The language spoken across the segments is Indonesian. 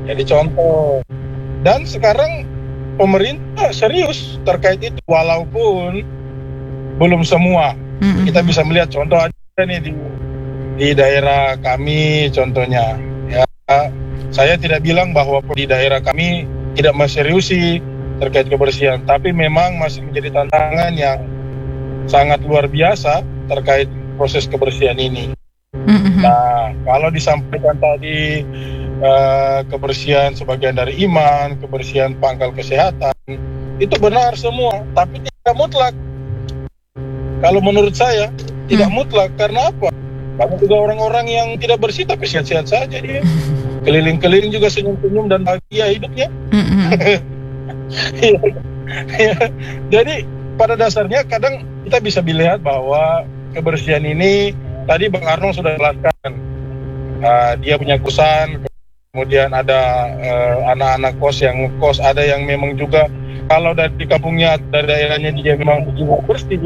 Jadi contoh. Dan sekarang pemerintah serius terkait itu, walaupun belum semua. Kita bisa melihat contoh ada nih di daerah kami contohnya. Ya, saya tidak bilang bahwa di daerah kami tidak menseriusi terkait kebersihan, tapi memang masih menjadi tantangan yang sangat luar biasa terkait proses kebersihan ini. Nah, kalau disampaikan tadi kebersihan sebagian dari iman, kebersihan pangkal kesehatan, itu benar semua, tapi tidak mutlak. Kalau menurut saya tidak mutlak, karena apa? Banyak juga orang-orang yang tidak bersih tapi sehat-sehat saja dia. Keliling-keliling juga senyum-senyum dan bahagia hidupnya. Jadi pada dasarnya kadang kita bisa melihat bahwa kebersihan ini tadi Bang Arnold sudah jelaskan. Dia punya kosan, kemudian ada anak-anak kos yang ngekos, ada yang memang juga kalau dari kampungnya, dari daerahnya dia memang bersih,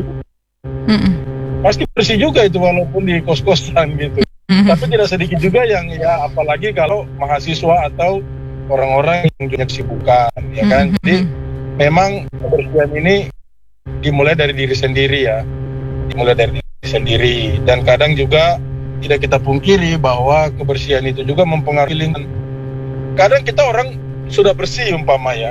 pasti bersih juga itu walaupun di kos-kosan gitu. Tapi tidak sedikit juga yang ya apalagi kalau mahasiswa atau orang-orang yang punya kesibukan, ya kan. Jadi memang kebersihan ini dimulai dari diri sendiri ya, dimulai dari diri sendiri. Dan kadang juga tidak kita pungkiri bahwa kebersihan itu juga mempengaruhi lingkungan. Kadang kita orang sudah bersih umpama ya,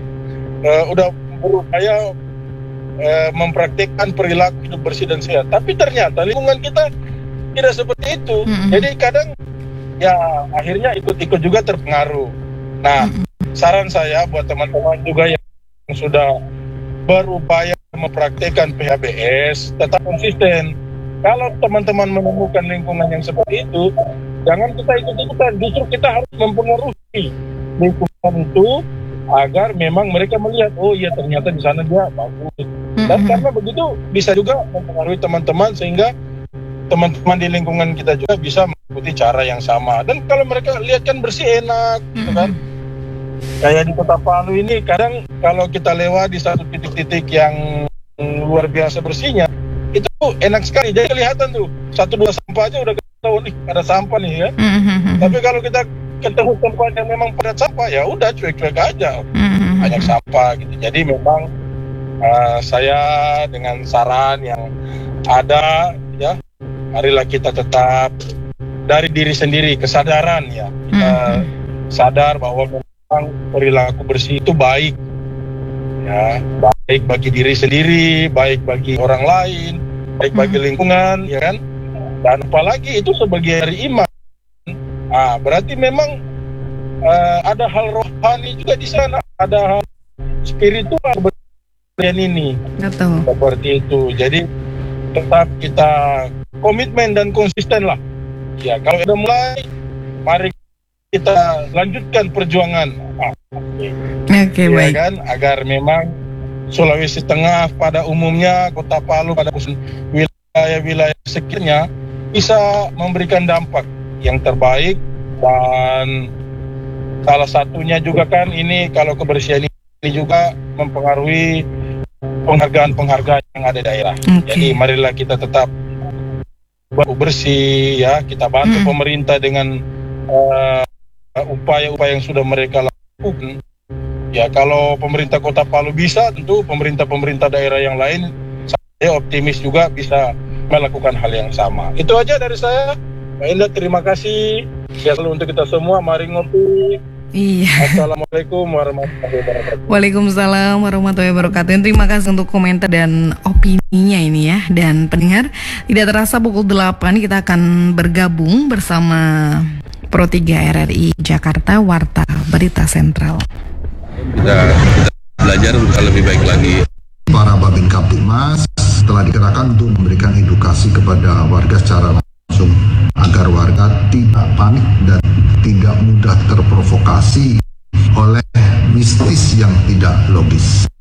udah berupaya mempraktikkan perilaku hidup bersih dan sehat, tapi ternyata lingkungan kita tidak seperti itu. Jadi kadang ya akhirnya ikut-ikut juga terpengaruh. Nah, saran saya buat teman-teman juga yang sudah berupaya mempraktikkan PHBS, tetap konsisten. Kalau teman-teman menemukan lingkungan yang seperti itu, jangan kita ikut-ikutan, justru kita harus mempengaruhi lingkungan itu agar memang mereka melihat, oh iya ternyata di sana dia bagus. Dan karena begitu bisa juga mempengaruhi teman-teman sehingga teman-teman di lingkungan kita juga bisa mengikuti cara yang sama. Dan kalau mereka lihat kan bersih enak, gitu kan. Kayak di Kota Palu ini kadang kalau kita lewat di satu titik-titik yang luar biasa bersihnya, itu enak sekali. Jadi kelihatan tuh 1-2 sampah aja udah ketahuan nih ada sampah nih ya. Tapi kalau kita ketemu tempat yang memang padat sampah, ya udah cuek-cuek aja, banyak sampah gitu. Jadi memang saya dengan saran yang ada ya, marilah kita tetap dari diri sendiri, kesadaran ya, kita sadar bahwa memang perilaku bersih itu baik ya, baik bagi diri sendiri, baik bagi orang lain, baik bagi lingkungan, ya kan. Dan apalagi itu sebagai dari iman. Berarti memang ada hal rohani juga di sana, ada hal spiritual kebersihan ini. Betul. Seperti itu. Jadi tetap kita komitmen dan konsisten lah. Ya, kalau udah mulai, mari kita lanjutkan perjuangan. Oke, baik. Kan, agar memang Sulawesi Tengah pada umumnya, Kota Palu pada wilayah-wilayah sekitarnya bisa memberikan dampak yang terbaik. Dan salah satunya juga kan ini kalau kebersihan ini juga mempengaruhi penghargaan-penghargaan yang ada di daerah. Jadi marilah kita tetap bersih ya, kita bantu pemerintah dengan upaya-upaya yang sudah mereka lakukan. Ya, kalau pemerintah Kota Palu bisa, tentu pemerintah-pemerintah daerah yang lain saya optimis juga bisa melakukan hal yang sama. Itu aja dari saya. Mbak Indah, terima kasih. Sehat selalu untuk kita semua. Mari ngopi. Iya. Assalamualaikum warahmatullahi wabarakatuh. Waalaikumsalam warahmatullahi wabarakatuh. Terima kasih untuk komentar dan opininya ini ya. Dan pendengar, tidak terasa pukul 8 kita akan bergabung bersama Pro 3 RRI Jakarta, Warta Berita Sentral. Kita belajar untuk lebih baik lagi. Para Babin Kaptimas telah dikerahkan untuk memberikan edukasi kepada warga secara langsung agar warga tidak panik dan tidak mudah terprovokasi oleh mistis yang tidak logis.